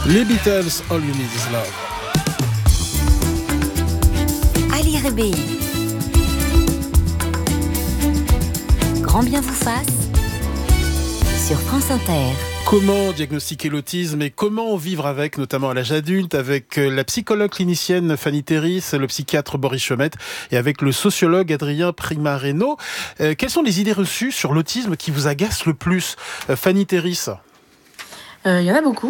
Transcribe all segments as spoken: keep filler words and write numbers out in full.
Les Beatles, All You Need Is Love. Ali Rébéi. Grand bien vous fasse sur France Inter. Comment diagnostiquer l'autisme et comment vivre avec, notamment à l'âge adulte, avec la psychologue clinicienne Fanny Théris, le psychiatre Boris Chomette et avec le sociologue Adrien Primareno. Euh, quelles sont les idées reçues sur l'autisme qui vous agacent le plus, euh, Fanny Théris? Il euh, y en a beaucoup.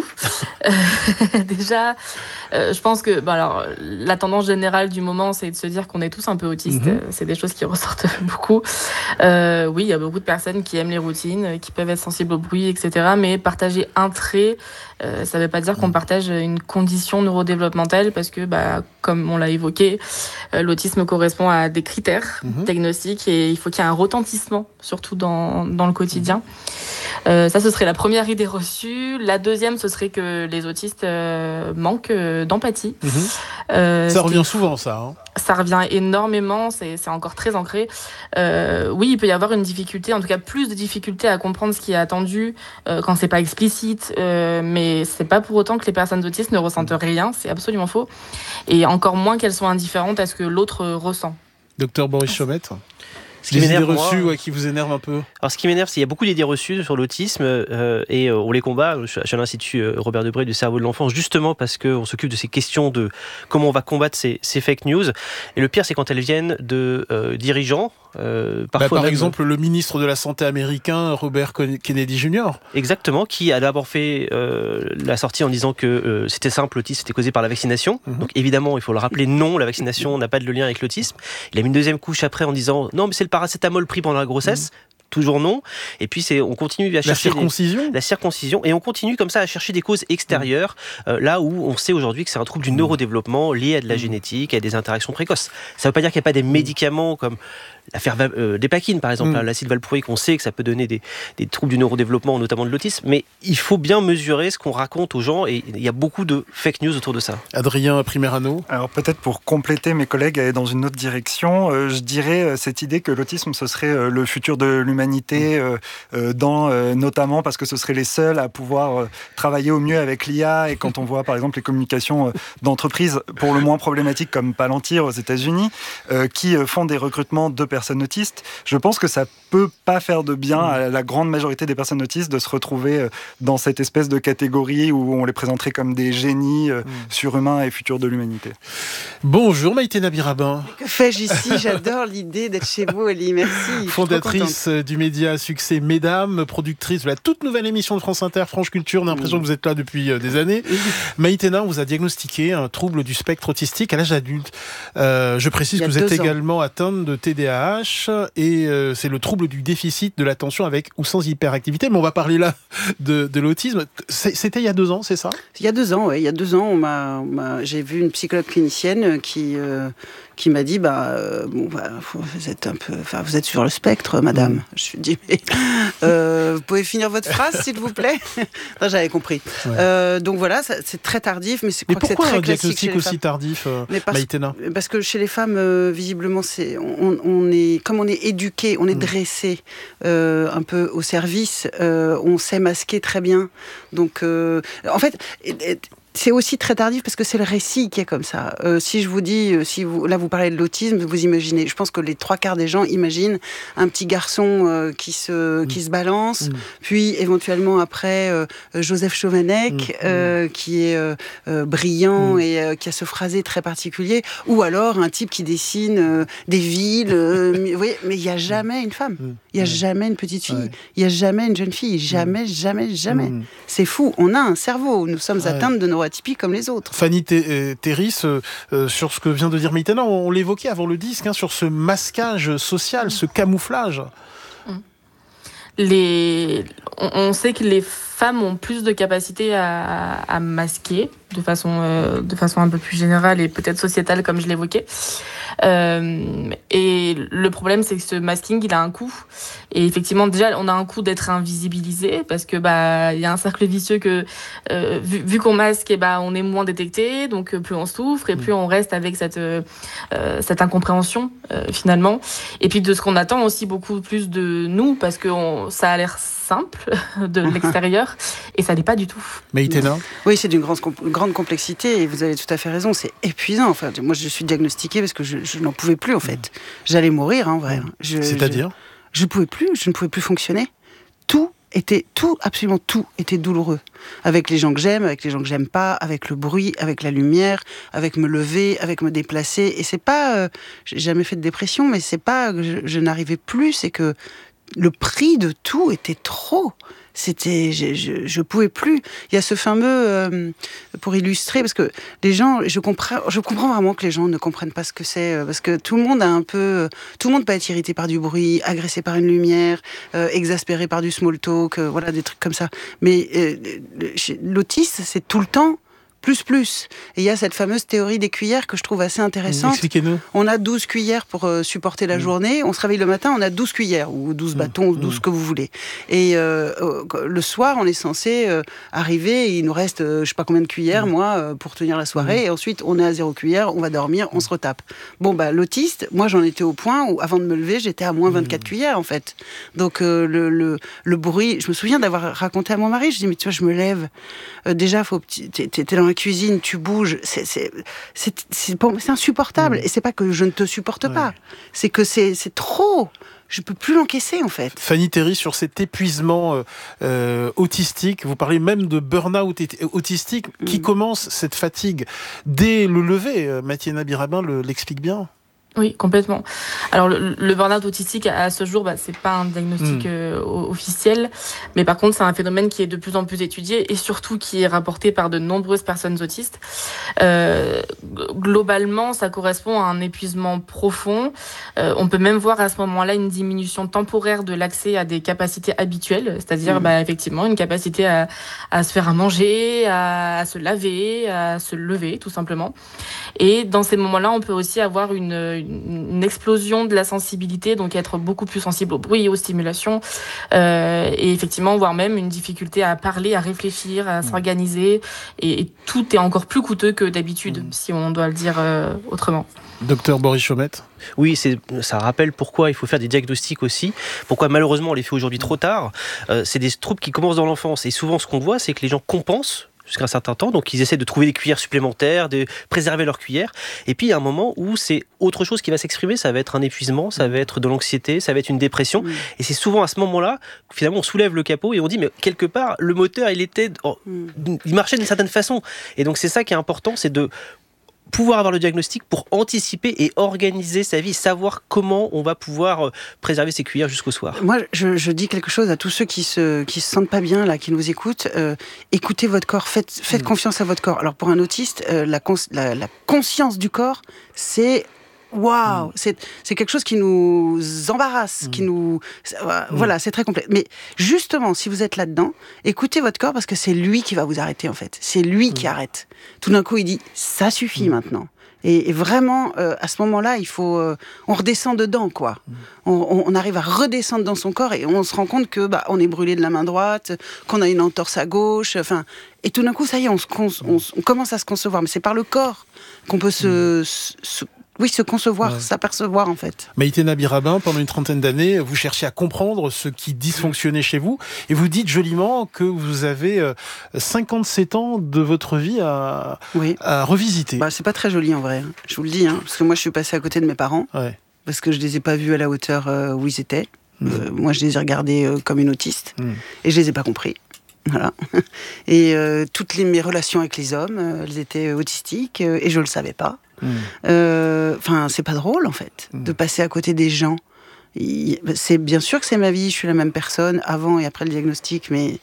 euh, déjà, euh, je pense que bah alors, la tendance générale du moment, c'est de se dire qu'on est tous un peu autistes. Mm-hmm. C'est des choses qui ressortent beaucoup. Euh, oui, il y a beaucoup de personnes qui aiment les routines, qui peuvent être sensibles au bruit, et cetera. Mais partager un trait, euh, ça ne veut pas dire qu'on partage une condition neurodéveloppementale parce que, bah, comme on l'a évoqué, euh, l'autisme correspond à des critères mm-hmm. diagnostiques et il faut qu'il y ait un retentissement, surtout dans, dans le quotidien. Euh, ça, ce serait la première idée reçue. La deuxième, ce serait que les autistes euh, manquent euh, d'empathie. Mmh. Euh, ça revient souvent, ça. Hein. Ça revient énormément, c'est, c'est encore très ancré. Euh, oui, il peut y avoir une difficulté, en tout cas plus de difficultés à comprendre ce qui est attendu euh, quand c'est pas explicite, euh, mais c'est pas pour autant que les personnes autistes ne ressentent rien, c'est absolument faux. Et encore moins qu'elles soient indifférentes à ce que l'autre ressent. Docteur Boris Chomette. Ce qui les m'énerve, idées reçues moi, ouais, qui vous énervent un peu. Alors, ce qui m'énerve, c'est qu'il y a beaucoup d'idées reçues sur l'autisme euh, et euh, on les combat. Je suis à l'Institut euh, Robert Debré du cerveau de l'enfant, justement parce qu'on s'occupe de ces questions de comment on va combattre ces, ces fake news. Et le pire, c'est quand elles viennent de euh, dirigeants. Euh, parfois bah, par même... exemple, le ministre de la Santé américain, Robert Kennedy junior Exactement, qui a d'abord fait euh, la sortie en disant que euh, c'était simple, l'autisme c'était causé par la vaccination. Mm-hmm. Donc évidemment, il faut le rappeler, non, la vaccination n'a pas de lien avec l'autisme. Il a mis une deuxième couche après en disant non, mais c'est le paracétamol pris pendant la grossesse. Mm-hmm. Toujours non. Et puis c'est, on continue à chercher la circoncision, des, la circoncision, et on continue comme ça à chercher des causes extérieures. Mmh. Euh, là où on sait aujourd'hui que c'est un trouble du neurodéveloppement lié à de la mmh. génétique, à des interactions précoces. Ça ne veut pas dire qu'il n'y a pas des médicaments comme l'affaire euh, Dépakine, par exemple, mmh. l'acide valproïque. On sait que ça peut donner des, des troubles du neurodéveloppement, notamment de l'autisme, mais il faut bien mesurer ce qu'on raconte aux gens, et il y a beaucoup de fake news autour de ça. Adrien Primerano. Alors peut-être pour compléter mes collègues, aller dans une autre direction, euh, je dirais euh, cette idée que l'autisme ce serait euh, le futur de l'humanité. Humanité, euh, euh, dans, euh, notamment parce que ce seraient les seuls à pouvoir euh, travailler au mieux avec l'I A. Et quand on voit par exemple les communications euh, d'entreprises pour le moins problématiques comme Palantir aux États-Unis, euh, qui euh, font des recrutements de personnes autistes, je pense que ça peut pas faire de bien à la grande majorité des personnes autistes de se retrouver euh, dans cette espèce de catégorie où on les présenterait comme des génies euh, surhumains et futurs de l'humanité. Bonjour Maïté Nabirabin. Que fais-je ici? J'adore l'idée d'être chez vous, Elie. Merci. Fondatrice du média à succès Mesdames, productrice de la toute nouvelle émission de France Inter, France Culture. On a l'impression mmh. que vous êtes là depuis euh, des années. Mmh. Maïtena, on vous a diagnostiqué un trouble du spectre autistique à l'âge adulte. Euh, je précise que vous êtes ans. également atteinte de T D A H et euh, c'est le trouble du déficit de l'attention avec ou sans hyperactivité. Mais on va parler là de, de l'autisme. C'est, c'était il y a deux ans, c'est ça? Il y a deux ans, oui. Il y a deux ans, on m'a, on m'a, j'ai vu une psychologue clinicienne qui... Euh, qui m'a dit bah euh, bon bah, vous êtes un peu enfin vous êtes sur le spectre madame. Mmh. Je lui ai dit mais euh, vous pouvez finir votre phrase s'il vous plaît. Non, j'avais compris. Ouais. Euh, donc voilà, ça, c'est très tardif mais c'est, je crois que c'est très classique chez les femmes. Pourquoi un diagnostic aussi tardif euh, mais parce, Maïtena parce que chez les femmes euh, visiblement c'est on, on est comme on est éduqué, on est mmh. dressé euh, un peu au service, euh, on sait masquer très bien. Donc euh, en fait et, et, c'est aussi très tardif parce que c'est le récit qui est comme ça. Euh, si je vous dis, si vous, là vous parlez de l'autisme, vous imaginez, je pense que les trois quarts des gens imaginent un petit garçon euh, qui, se, mmh. qui se balance, mmh. puis éventuellement après euh, Joseph Chovanec, mmh. euh, qui est euh, euh, brillant mmh. et euh, qui a ce phrasé très particulier, ou alors un type qui dessine euh, des villes, euh, vous voyez, mais il n'y a jamais une femme, il n'y a mmh. jamais une petite fille, ouais. il n'y a jamais une jeune fille, jamais, mmh. jamais, jamais. Mmh. C'est fou, on a un cerveau, nous sommes ouais. atteintes de neuroatypies comme les autres. Fanny Théris, euh, euh, sur ce que vient de dire Maïtena, on, on l'évoquait avant le disque, hein, sur ce masquage social, ce camouflage. Les... On, on sait que les femmes ont plus de capacité à, à masquer de façon, euh, de façon un peu plus générale et peut-être sociétale, comme je l'évoquais. Euh, et le problème, c'est que ce masking, il a un coût. Et effectivement, déjà, on a un coût d'être invisibilisé parce que bah, il y a un cercle vicieux que euh, vu, vu qu'on masque, et bah, on est moins détecté, donc plus on souffre et plus on reste avec cette euh, cette incompréhension euh, finalement. Et puis de ce qu'on attend aussi beaucoup plus de nous, parce que on, ça a l'air simple de l'extérieur, et ça n'est pas du tout. Maïtena ? Oui, c'est d'une grande, grande complexité, et vous avez tout à fait raison, c'est épuisant. Enfin, moi, je suis diagnostiquée parce que je, je n'en pouvais plus, en fait. J'allais mourir, en vrai. Je, C'est-à-dire ? Je ne pouvais plus, je ne pouvais plus fonctionner. Tout était, tout, absolument tout était douloureux. Avec les gens que j'aime, avec les gens que j'aime pas, avec le bruit, avec la lumière, avec me lever, avec me déplacer. Et c'est pas, euh, j'ai jamais fait de dépression, mais c'est pas que je, je n'arrivais plus, c'est que le prix de tout était trop. C'était, je, je, je pouvais plus. Il y a ce fameux, euh, pour illustrer, parce que les gens, je comprends, je comprends vraiment que les gens ne comprennent pas ce que c'est, euh, parce que tout le monde a un peu, tout le monde peut être irrité par du bruit, agressé par une lumière, euh, exaspéré par du small talk, euh, voilà, des trucs comme ça. Mais euh, l'autiste, c'est tout le temps plus, plus. Et il y a cette fameuse théorie des cuillères que je trouve assez intéressante. Expliquez-nous. On a douze cuillères pour euh, supporter la mmh. journée. On se réveille le matin, on a douze cuillères, ou douze mmh. bâtons, ou douze mmh. que vous voulez. Et euh, euh, le soir, on est censé euh, arriver, et il nous reste, euh, je sais pas combien de cuillères, mmh. moi, euh, pour tenir la soirée. Mmh. Et ensuite, on est à zéro cuillère, on va dormir, on se retape. Bon, bah, l'autiste, moi, j'en étais au point où, avant de me lever, j'étais à moins vingt-quatre mmh. cuillères, en fait. Donc, euh, le, le, le bruit, je me souviens d'avoir raconté à mon mari, je dis, mais tu vois, je me lève. Euh, déjà, faut, t'es, t'es dans la cuisine, tu bouges, c'est, c'est, c'est, c'est, c'est insupportable. Mmh. Et c'est pas que je ne te supporte ouais. pas, c'est que c'est, c'est trop. Je peux plus l'encaisser, en fait. Fanny Théry, sur cet épuisement euh, euh, autistique, vous parlez même de burn-out autistique, mmh. qui commence cette fatigue dès le lever. Maïtena Birabin le, l'explique bien. Oui, complètement. Alors, le, le burn-out autistique, à ce jour, bah, c'est pas un diagnostic mmh. euh, officiel, mais par contre, c'est un phénomène qui est de plus en plus étudié et surtout qui est rapporté par de nombreuses personnes autistes. Euh, globalement, ça correspond à un épuisement profond. Euh, on peut même voir à ce moment-là une diminution temporaire de l'accès à des capacités habituelles, c'est-à-dire, mmh. bah, effectivement, une capacité à, à se faire à manger, à, à se laver, à se lever, tout simplement. Et dans ces moments-là, on peut aussi avoir une, une explosion de la sensibilité, donc être beaucoup plus sensible au bruit et aux stimulations, euh, et effectivement, voire même une difficulté à parler, à réfléchir, à mmh. s'organiser, et, et tout est encore plus coûteux que d'habitude, mmh. si on doit le dire euh, autrement. Docteur Boris Chaumette. Oui, c'est, ça rappelle pourquoi il faut faire des diagnostics aussi, pourquoi malheureusement on les fait aujourd'hui trop tard. Euh, c'est des troubles qui commencent dans l'enfance, et souvent ce qu'on voit, c'est que les gens compensent jusqu'à un certain temps, donc ils essaient de trouver des cuillères supplémentaires, de préserver leurs cuillères, et puis il y a un moment où c'est autre chose qui va s'exprimer, ça va être un épuisement, ça va être de l'anxiété, ça va être une dépression, mmh. et c'est souvent à ce moment-là, finalement on soulève le capot et on dit, mais quelque part, le moteur, il était, oh, mmh. il marchait d'une certaine façon, et donc c'est ça qui est important, c'est de pouvoir avoir le diagnostic pour anticiper et organiser sa vie, savoir comment on va pouvoir préserver ses cuillères jusqu'au soir. Moi, je, je dis quelque chose à tous ceux qui se qui se sentent pas bien là, qui nous écoutent. Euh, écoutez votre corps, faites faites mmh. confiance à votre corps. Alors pour un autiste, euh, la, cons- la la conscience du corps, c'est waouh, mmh. c'est c'est quelque chose qui nous embarrasse, mmh. qui nous euh, mmh. voilà, c'est très complexe. Mais justement, si vous êtes là-dedans, écoutez votre corps parce que c'est lui qui va vous arrêter en fait. C'est lui mmh. qui arrête. Tout d'un coup, il dit ça suffit mmh. maintenant. Et, et vraiment, euh, à ce moment-là, il faut, euh, on redescend dedans, quoi. Mmh. On, on arrive à redescendre dans son corps et on se rend compte que bah, on est brûlé de la main droite, qu'on a une entorse à gauche. Enfin, et tout d'un coup, ça y est, on, se con- on, on commence à se concevoir. Mais c'est par le corps qu'on peut se, mmh. se, se Oui, se concevoir, ouais. s'apercevoir en fait. Maïtena Birabin, pendant une trentaine d'années, vous cherchez à comprendre ce qui dysfonctionnait chez vous, et vous dites joliment que vous avez cinquante-sept ans de votre vie à, oui. à revisiter. Bah, c'est pas très joli en vrai, hein. Je vous le dis, hein, parce que moi je suis passée à côté de mes parents, ouais. parce que je les ai pas vus à la hauteur euh, où ils étaient. Mmh. Euh, moi je les ai regardés euh, comme une autiste, mmh. et je les ai pas compris. Voilà. Et euh, toutes les, mes relations avec les hommes, euh, elles étaient autistiques, euh, et je le savais pas. Enfin, mmh. euh, c'est pas drôle en fait mmh. de passer à côté des gens. Il, c'est bien sûr que c'est ma vie, je suis la même personne avant et après le diagnostic, mais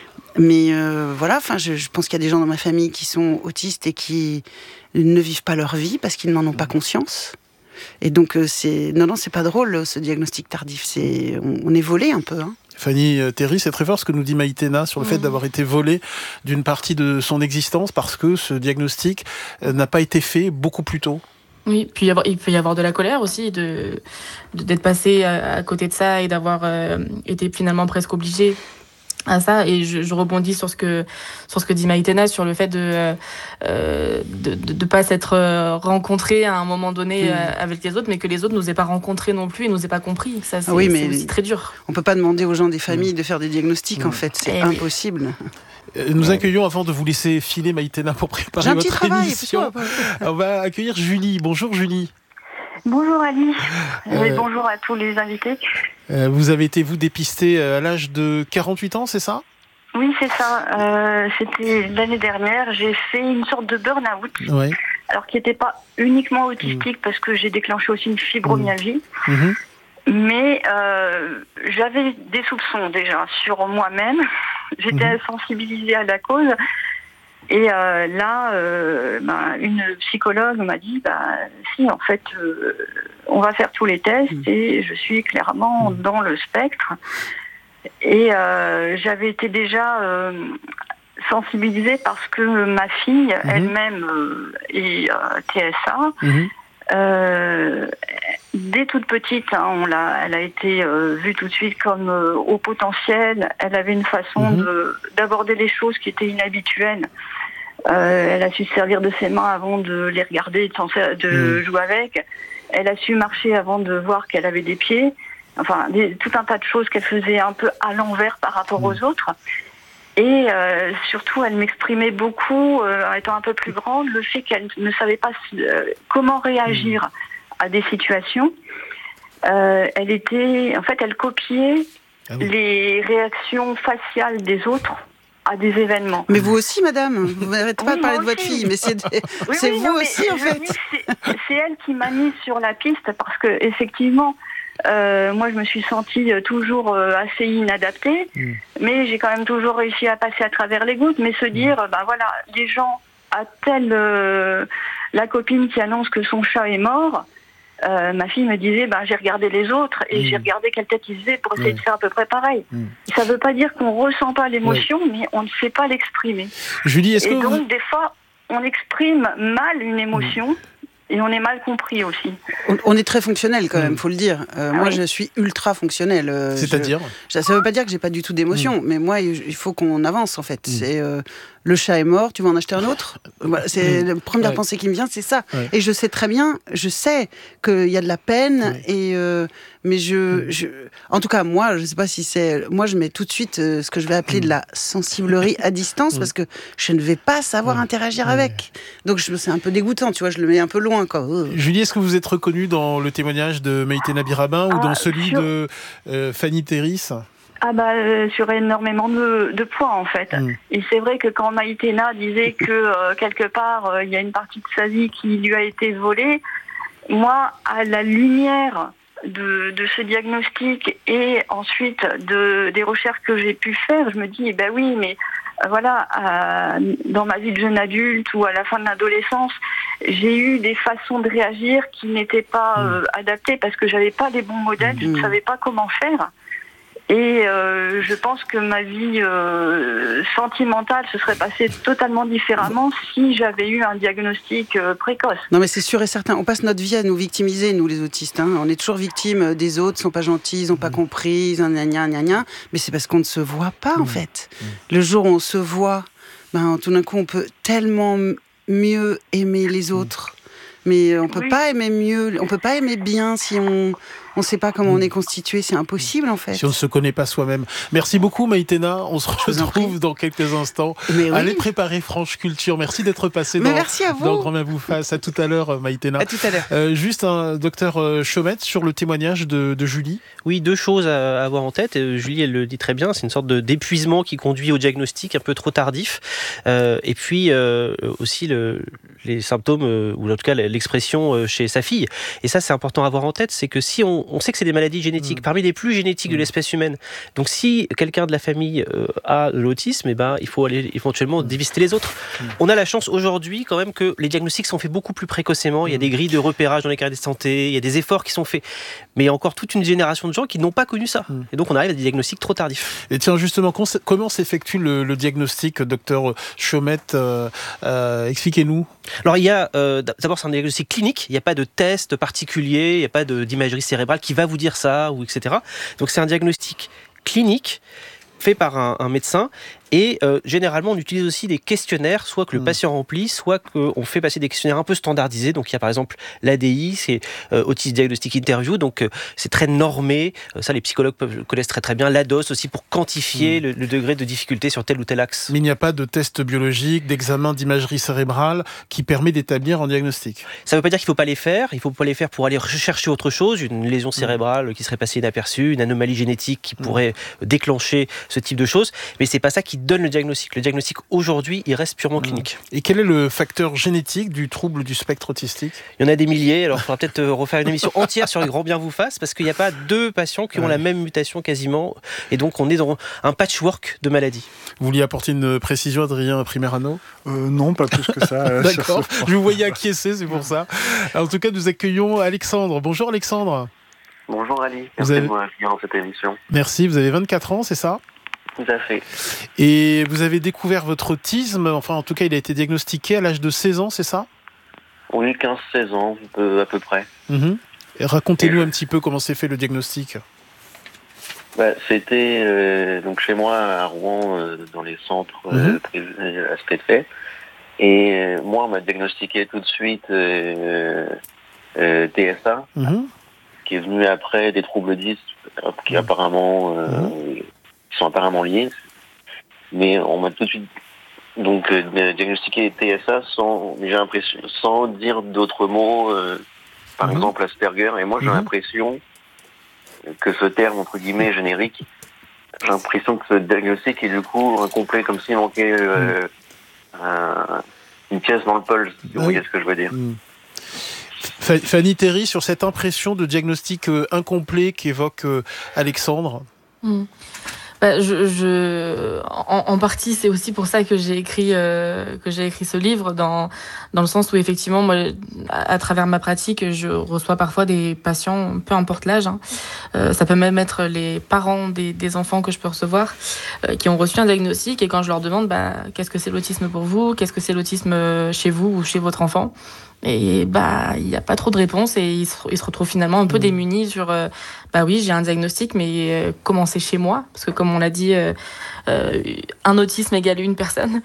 mais euh, voilà. Enfin, je, je pense qu'il y a des gens dans ma famille qui sont autistes et qui ne vivent pas leur vie parce qu'ils n'en ont mmh. pas conscience. Et donc euh, c'est non non c'est pas drôle ce diagnostic tardif. C'est on, on est volé un peu. Hein. Fanny Théry, c'est très fort ce que nous dit Maïtena sur le mmh. fait d'avoir été volée d'une partie de son existence parce que ce diagnostic n'a pas été fait beaucoup plus tôt. Oui, puis il peut y avoir de la colère aussi, de, de, d'être passé à, à côté de ça et d'avoir euh, été finalement presque obligé à ça, et je, je rebondis sur ce que sur ce que dit Maïtena sur le fait de euh, de, de de pas s'être rencontré à un moment donné mmh. euh, avec les autres, mais que les autres nous aient pas rencontrés non plus et nous aient pas compris. Ça c'est, oui, c'est aussi très dur. On peut pas demander aux gens des familles mmh. de faire des diagnostics mmh. en fait, c'est et impossible. Oui. Nous accueillons, avant de vous laisser filer Maïtena pour préparer J'ai un votre petit travail, émission, on va accueillir Julie. Bonjour Julie. Bonjour Ali, euh, et bonjour à tous les invités. Euh, vous avez été, vous, dépistée à l'âge de quarante-huit ans, c'est ça ? Oui, c'est ça. Euh, c'était l'année dernière. J'ai fait une sorte de burn-out. Oui. Alors, qui n'était pas uniquement autistique, mmh. parce que j'ai déclenché aussi une fibromyalgie. Mmh. Mais euh, j'avais des soupçons déjà sur moi-même. J'étais mmh. sensibilisée à la cause. Et euh, là, euh, ben, une psychologue m'a dit, bah, si, en fait, euh, on va faire tous les tests mmh. et je suis clairement mmh. dans le spectre. Et euh, j'avais été déjà euh, sensibilisée parce que ma fille, mmh. elle-même, euh, est euh, T S A. Mmh. Euh, dès toute petite, hein, on l'a, elle a été euh, vue tout de suite comme euh, au potentiel. Elle avait une façon mmh. de, d'aborder les choses qui étaient inhabituelles. Euh, elle a su se servir de ses mains avant de les regarder, de, de mmh. jouer avec. Elle a su marcher avant de voir qu'elle avait des pieds. Enfin, des, tout un tas de choses qu'elle faisait un peu à l'envers par rapport mmh. aux autres. Et euh, surtout, elle m'exprimait beaucoup, euh, en étant un peu plus grande, le fait qu'elle ne savait pas euh, comment réagir mmh. à des situations. Euh, elle était, en fait, elle copiait ah oui. les réactions faciales des autres à des événements. Mais vous aussi, madame, vous n'arrêtez pas oui, de parler de votre fille, mais c'est, des... oui, c'est oui, vous non, aussi, en fait. Dis, c'est, c'est elle qui m'a mise sur la piste, parce que effectivement, euh, moi, je me suis sentie toujours assez inadaptée, mm. mais j'ai quand même toujours réussi à passer à travers les gouttes, mais se dire, mm. ben voilà, les gens, à telle euh, la copine qui annonce que son chat est mort. Euh, ma fille me disait, ben, j'ai regardé les autres et mmh. j'ai regardé quelle tête ils faisaient pour essayer mmh. de faire à peu près pareil. Mmh. Ça ne veut pas dire qu'on ne ressent pas l'émotion, ouais. mais on ne sait pas l'exprimer. Julie, est-ce et que donc, vous... des fois, on exprime mal une émotion. Mmh. Et on est mal compris aussi. On, on est très fonctionnel quand même, mmh. faut le dire. Euh, ah moi, oui. je suis ultra fonctionnel. Euh, C'est-à-dire je, Ça ne veut pas dire que j'ai pas du tout d'émotion, mmh. mais moi, il faut qu'on avance en fait. Mmh. C'est euh, le chat est mort, tu vas en acheter un autre. Voilà, c'est mmh. la première ouais. pensée qui me vient, c'est ça. Ouais. Et je sais très bien, je sais qu'il y a de la peine, ouais. et euh, mais je, mmh. je, en tout cas moi, je ne sais pas si c'est, moi je mets tout de suite euh, ce que je vais appeler mmh. de la sensiblerie à distance, mmh. parce que je ne vais pas savoir mmh. interagir mmh. avec. Donc je, c'est un peu dégoûtant, tu vois, je le mets un peu loin, quoi. Oh. Julie, est-ce que vous êtes reconnue dans le témoignage de Maïtena Birabin ah, ou dans celui sur... de euh, Fanny Terris? Ah bah euh, sur énormément de, de points en fait. Mmh. Et c'est vrai que quand Maïtena disait que euh, quelque part il euh, y a une partie de sa vie qui lui a été volée, moi à la lumière de, de ce diagnostic et ensuite de, des recherches que j'ai pu faire, je me dis eh ben oui mais euh, voilà euh, dans ma vie de jeune adulte ou à la fin de l'adolescence, j'ai eu des façons de réagir qui n'étaient pas euh, adaptées parce que j'avais pas les bons modèles, mmh. je ne savais pas comment faire. Et euh, je pense que ma vie euh, sentimentale se serait passée totalement différemment si j'avais eu un diagnostic euh, précoce. Non mais c'est sûr et certain, on passe notre vie à nous victimiser, nous les autistes. Hein. On est toujours victimes des autres, ils sont pas gentils, ils n'ont pas compris, ils ont gna gna gna gna. Mais c'est parce qu'on ne se voit pas en fait. Le jour où on se voit, ben, tout d'un coup on peut tellement mieux aimer les autres. Mais on peut oui. pas aimer mieux, on peut pas aimer bien si on on sait pas comment on est constitué, c'est impossible en fait. Si on ne se connaît pas soi-même. Merci beaucoup Maïtena, on se retrouve dans quelques instants. Mais Allez oui. préparer Franche Culture. Merci d'être passé dans, merci à vous. dans Grand Bien vous fasse. À tout à l'heure Maïtena. À tout à l'heure. Euh, juste un docteur Chaumette sur le témoignage de, de Julie. Oui, deux choses à avoir en tête. Julie, elle le dit très bien, c'est une sorte de, d'épuisement qui conduit au diagnostic un peu trop tardif. Euh, et puis euh, aussi le, les symptômes, euh, ou en tout cas l'expression euh, chez sa fille. Et ça, c'est important à avoir en tête, c'est que si on, on sait que c'est des maladies génétiques, mmh. parmi les plus génétiques mmh. de l'espèce humaine. Donc si quelqu'un de la famille euh, a de l'autisme, eh ben, il faut aller éventuellement mmh. dépister les autres. Mmh. On a la chance aujourd'hui quand même que les diagnostics sont faits beaucoup plus précocement. Mmh. Il y a des grilles de repérage dans les carnets de santé, il y a des efforts qui sont faits. Mais il y a encore toute une génération de gens qui n'ont pas connu ça. Mmh. Et donc on arrive à des diagnostics trop tardifs. Et tiens, justement, comment s'effectue le, le diagnostic, docteur Chaumette euh, euh, expliquez-nous. Alors il y a, euh, d'abord c'est un diagnostic clinique, il n'y a pas de test particulier, il n'y a pas de, d'imagerie cérébrale qui va vous dire ça, ou et cetera. Donc c'est un diagnostic clinique fait par un, un médecin. Et euh, généralement, on utilise aussi des questionnaires, soit que le mmh. patient remplit, soit qu'on fait passer des questionnaires un peu standardisés. Donc, il y a par exemple l'A D I, c'est euh, Autism Diagnostic Interview. Donc, euh, c'est très normé. Euh, ça, les psychologues peuvent, connaissent très très bien. L'A D O S aussi pour quantifier mmh. le, le degré de difficulté sur tel ou tel axe. Mais il n'y a pas de test biologique, d'examen d'imagerie cérébrale qui permet d'établir un diagnostic. Ça ne veut pas dire qu'il ne faut pas les faire. Il ne faut pas les faire pour aller chercher autre chose, une lésion cérébrale mmh. qui serait passée inaperçue, une anomalie génétique qui mmh. pourrait déclencher ce type de choses. Mais c'est pas ça qui donne le diagnostic. Le diagnostic, aujourd'hui, il reste purement clinique. Et quel est le facteur génétique du trouble du spectre autistique ? Il y en a des milliers, alors il faudra peut-être refaire une émission entière sur les Grand Bien vous fasse, parce qu'il n'y a pas deux patients qui ont ouais. la même mutation quasiment, et donc on est dans un patchwork de maladies. Vous vouliez apporter une précision, Adrien Primerano ? euh, Non, pas plus que ça. Euh, D'accord, je vous voyais acquiescer, c'est pour ça. En tout cas, nous accueillons Alexandre. Bonjour Alexandre. Bonjour Ali, merci avez... de m'accueillir dans cette émission. Merci, vous avez vingt-quatre ans, c'est ça ? Tout à fait. Et vous avez découvert votre autisme, enfin en tout cas il a été diagnostiqué à l'âge de seize ans, c'est ça ? Oui, quinze seize ans, à peu près. Mmh. Et racontez-nous Et... un petit peu comment s'est fait le diagnostic. Bah, c'était euh, donc chez moi à Rouen, euh, dans les centres euh, mmh. à cet effet. Et euh, moi on m'a diagnostiqué tout de suite euh, euh, T S A, mmh. qui est venu après des troubles dys, qui mmh. apparemment... Euh, mmh. qui sont apparemment liés, mais on m'a tout de suite donc euh, diagnostiqué T S A sans, j'ai l'impression, sans dire d'autres mots, euh, par mmh. exemple Asperger, et moi j'ai mmh. l'impression que ce terme entre guillemets générique, j'ai l'impression que ce diagnostic est du coup incomplet, comme s'il manquait euh, mmh. un, une pièce dans le puzzle, si vous oui. voyez ce que je veux dire. Mmh. Fanny Théry, sur cette impression de diagnostic euh, incomplet qu'évoque euh, Alexandre. Mmh. Bah, je, je, en, en partie, c'est aussi pour ça que j'ai écrit euh, que j'ai écrit ce livre, dans dans le sens où effectivement, moi, à, à travers ma pratique, je reçois parfois des patients, peu importe l'âge. Hein, euh, ça peut même être les parents des, des enfants que je peux recevoir, euh, qui ont reçu un diagnostic, et quand je leur demande, bah, qu'est-ce que c'est l'autisme pour vous, qu'est-ce que c'est l'autisme chez vous ou chez votre enfant, et bah il n'y a pas trop de réponses, et ils se, ils se retrouvent finalement un peu mmh. démunis sur euh, bah oui, j'ai un diagnostic, mais euh, comment c'est chez moi, parce que comme on l'a dit, euh, euh, un autisme égale une personne.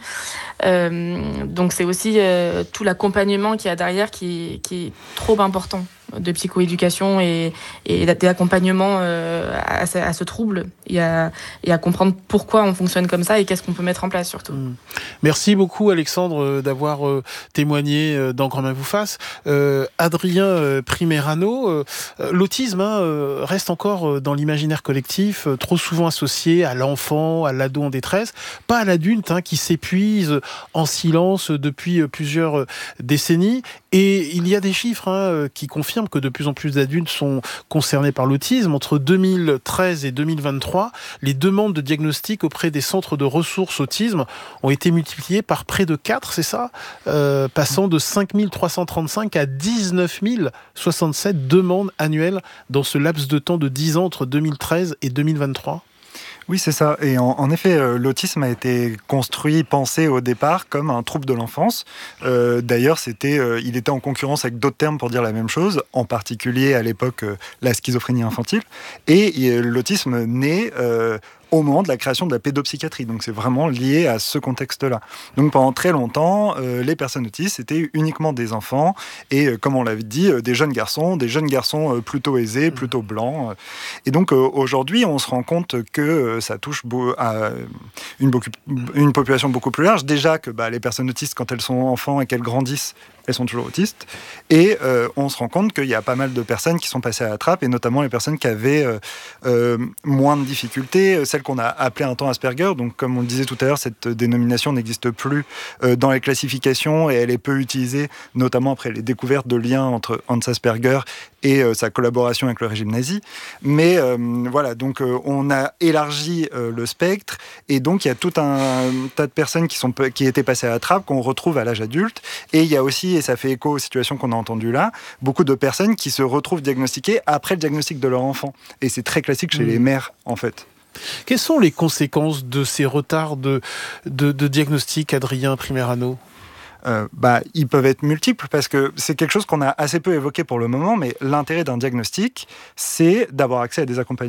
Euh, donc c'est aussi euh, tout l'accompagnement qu'il y a derrière qui, qui est trop important, de psychoéducation et, et d'accompagnement euh, à, ce, à ce trouble, et à, et à comprendre pourquoi on fonctionne comme ça et qu'est-ce qu'on peut mettre en place surtout. Mmh. Merci beaucoup Alexandre d'avoir euh, témoigné dans Grand Bien vous fasse. Euh, Adrien euh, Primerano, euh, l'autisme hein, euh, reste encore dans l'imaginaire collectif, euh, trop souvent associé à l'enfant, à l'ado en détresse, pas à l'adulte hein, qui s'épuise en silence depuis plusieurs décennies. Et il y a des chiffres hein, qui confirment que de plus en plus d'adultes sont concernés par l'autisme. Entre deux mille treize et deux mille vingt-trois, les demandes de diagnostic auprès des centres de ressources autisme ont été multipliées par près de quatre, c'est ça, euh, passant de cinq mille trois cent trente-cinq à dix-neuf mille soixante-sept demandes annuelles dans ce laps de temps de dix ans entre deux mille treize et deux mille vingt-trois. Oui, c'est ça. Et en, en effet, euh, l'autisme a été construit, pensé au départ comme un trouble de l'enfance. Euh, d'ailleurs, c'était, euh, il était en concurrence avec d'autres termes pour dire la même chose, en particulier à l'époque euh, la schizophrénie infantile. Et, et l'autisme naît euh, au moment de la création de la pédopsychiatrie. Donc c'est vraiment lié à ce contexte-là. Donc pendant très longtemps, euh, les personnes autistes, c'était uniquement des enfants et, euh, comme on l'avait dit, euh, des jeunes garçons, des jeunes garçons euh, plutôt aisés, plutôt blancs. Et donc euh, aujourd'hui, on se rend compte que euh, ça touche beau- à une, beaucoup, une population beaucoup plus large. Déjà que bah, les personnes autistes, quand elles sont enfants et qu'elles grandissent, elles sont toujours autistes. Et euh, on se rend compte qu'il y a pas mal de personnes qui sont passées à la trappe, et notamment les personnes qui avaient euh, euh, moins de difficultés, celles qu'on a appelées un temps Asperger. Donc, comme on le disait tout à l'heure, cette dénomination n'existe plus euh, dans les classifications, et elle est peu utilisée, notamment après les découvertes de liens entre Hans Asperger et euh, sa collaboration avec le régime nazi. Mais euh, voilà, donc euh, on a élargi euh, le spectre, et donc il y a tout un tas de personnes qui, sont, qui étaient passées à la trappe, qu'on retrouve à l'âge adulte. Et il y a aussi, et ça fait écho aux situations qu'on a entendues là, beaucoup de personnes qui se retrouvent diagnostiquées après le diagnostic de leur enfant. Et c'est très classique chez mmh. les mères, en fait. Quelles sont les conséquences de ces retards de, de, de diagnostic, Adrien Primerano ? Euh, bah, ils peuvent être multiples, parce que c'est quelque chose qu'on a assez peu évoqué pour le moment, mais l'intérêt d'un diagnostic, c'est d'avoir accès à des accompagnements.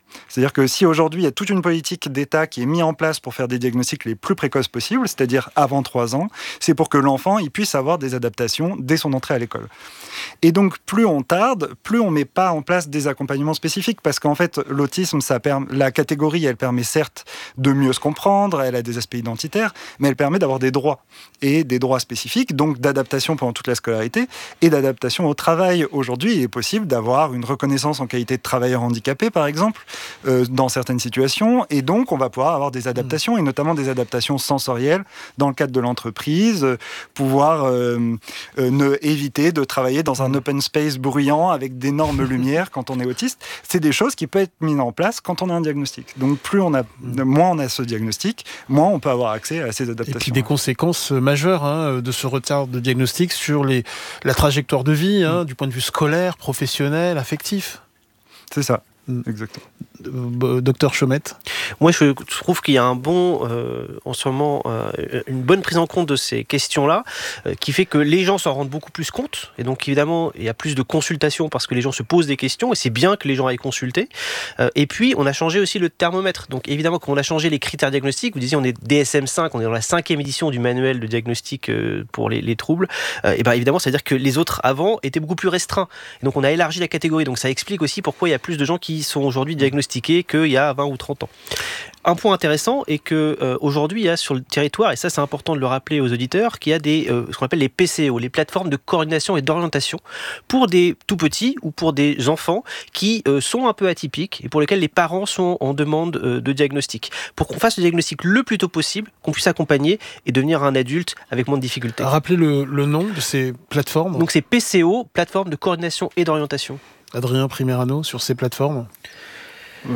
C'est-à-dire que si aujourd'hui il y a toute une politique d'État qui est mise en place pour faire des diagnostics les plus précoces possibles, c'est-à-dire avant trois ans, c'est pour que l'enfant il puisse avoir des adaptations dès son entrée à l'école. Et donc plus on tarde, plus on met pas en place des accompagnements spécifiques, parce qu'en fait l'autisme, ça permet, la catégorie elle permet certes de mieux se comprendre, elle a des aspects identitaires, mais elle permet d'avoir des droits, et des droits spécifiques, donc d'adaptation pendant toute la scolarité, et d'adaptation au travail. Aujourd'hui, il est possible d'avoir une reconnaissance en qualité de travailleur handicapé, par exemple, euh, dans certaines situations, et donc on va pouvoir avoir des adaptations, et notamment des adaptations sensorielles dans le cadre de l'entreprise, euh, pouvoir euh, euh, ne, éviter de travailler dans un open space bruyant avec d'énormes lumières quand on est autiste. C'est des choses qui peuvent être mises en place quand on a un diagnostic. Donc plus on a, moins on a ce diagnostic, moins on peut avoir accès à ces adaptations. Et puis des conséquences majeures hein, de ce retard de diagnostic sur les, la trajectoire de vie, hein, mmh. du point de vue scolaire, professionnel, affectif. C'est ça. Exactement. Docteur Chaumette. Moi, je trouve qu'il y a un bon, euh, en ce moment, euh, une bonne prise en compte de ces questions-là, euh, qui fait que les gens s'en rendent beaucoup plus compte. Et donc, évidemment, il y a plus de consultations parce que les gens se posent des questions et c'est bien que les gens aillent consulter. Euh, et puis, on a changé aussi le thermomètre. Donc, évidemment, quand on a changé les critères diagnostiques, vous disiez, on est D S M cinq, on est dans la cinquième édition du manuel de diagnostic euh, pour les, les troubles. Euh, et bien, évidemment, c'est-à-dire que les autres avant étaient beaucoup plus restreints. Et donc, on a élargi la catégorie. Donc, ça explique aussi pourquoi il y a plus de gens qui sont aujourd'hui diagnostiqués qu'il y a vingt ou trente ans. Un point intéressant est que euh, aujourd'hui il y a sur le territoire, et ça c'est important de le rappeler aux auditeurs, qu'il y a des euh, ce qu'on appelle les P C O, les plateformes de coordination et d'orientation, pour des tout petits ou pour des enfants qui euh, sont un peu atypiques et pour lesquels les parents sont en demande euh, de diagnostic. Pour qu'on fasse le diagnostic le plus tôt possible, qu'on puisse accompagner et devenir un adulte avec moins de difficultés. Rappelez le, le nom de ces plateformes. Donc c'est P C O, plateforme de coordination et d'orientation. Adrien Primerano, sur ces plateformes. Euh,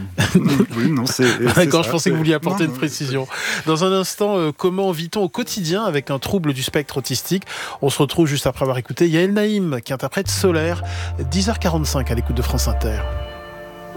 oui, non, c'est. D'accord, c'est je pensais que vous vouliez apporter non, une précision. Dans un instant, euh, comment vit-on au quotidien avec un trouble du spectre autistique ? On se retrouve juste après avoir écouté Yael Naïm qui interprète Solaire, dix heures quarante-cinq à l'écoute de France Inter.